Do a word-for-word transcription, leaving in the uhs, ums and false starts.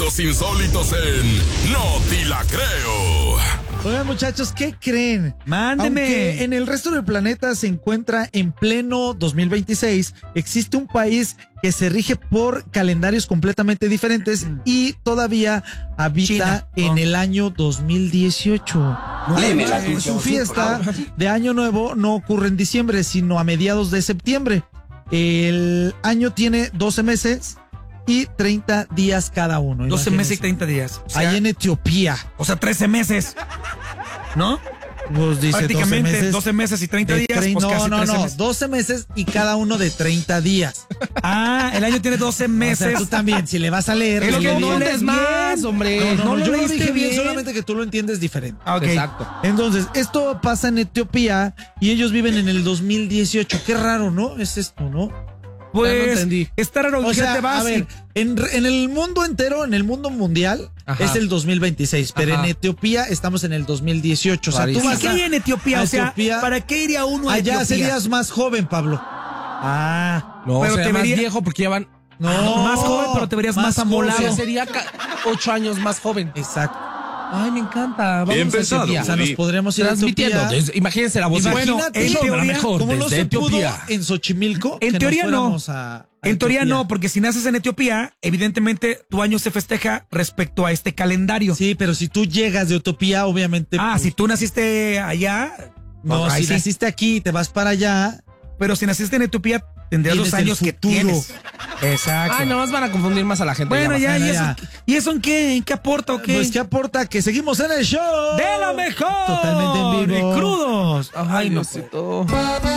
Datos insólitos en No Te La Creo. Oigan, muchachos, ¿qué creen? Mándeme. Aunque en el resto del planeta se encuentra en pleno dos mil veintiséis, existe un país que se rige por calendarios completamente diferentes y todavía habita China. en Oh. el año dos mil dieciocho. No, Léeme no, la no, Su no, fiesta no. de Año Nuevo no ocurre en diciembre, sino a mediados de septiembre. El año tiene doce meses y treinta días cada uno. doce Imagínense. meses y treinta días. O sea, Ahí en Etiopía. o sea, trece meses. ¿No? Pues dice Prácticamente doce meses. doce meses y treinta de días. trein- Pues no, casi no, trece no, meses. doce meses y cada uno de treinta días. Ah, el año tiene doce O meses. sea, tú también, si le vas a leer. Es le que lees no bien. lees más, hombre. No, no, No no, lo yo lo leíste dije bien, bien. solamente que tú lo entiendes diferente. Ah, ok. Exacto. Entonces, esto pasa en Etiopía y ellos viven en el dos mil dieciocho. Qué raro, ¿no? Es esto, ¿no? Ya no Pues, entendí. está raro. O ¿qué sea, te vas? a ver, en, en el mundo entero, en el mundo mundial, Ajá. es el dos mil veintiséis, pero Ajá. en Etiopía estamos en el dos mil dieciocho. O sea, tú Rarísimo. ¿Y vas qué a, hay en Etiopía? a O sea, Etiopía, ¿para qué iría uno a allá Etiopía? serías más joven, Pablo. Ah, No, pero pero te más vería viejo porque ya van No, más joven, pero te verías más joven. amolado. o sea, sería ca- ocho años más joven. Exacto. Ay, me encanta. Vamos Bien a pensado, Etiopía. O sea, nos podríamos ir a Transmitiendo. Etiopía. Desde- imagínense la voz. Bueno, Imagínate, en teoría, mejor como no desde se Etiopía. pudo en Xochimilco, En que teoría nos no. fuéramos a- a En teoría Etiopía. no, porque si naces en Etiopía, evidentemente tu año se festeja respecto a este calendario. Sí, pero si tú llegas de Etiopía, obviamente. Ah, pues, si tú naciste allá, No, ahí si sí. naciste aquí y te vas para allá. Pero si naciste en Etiopía, tendrías Tienes los el años que futuro. tienes. Exacto. Ay, nomás van a confundir más a la gente. Bueno, ya, basta. ¿y, ya. eso, ¿y eso en qué? ¿En qué aporta o qué? Pues, ¿qué aporta? Que seguimos en el show. ¡De lo mejor! Totalmente en vivo. ¡Y crudos! Ay, no sé todo.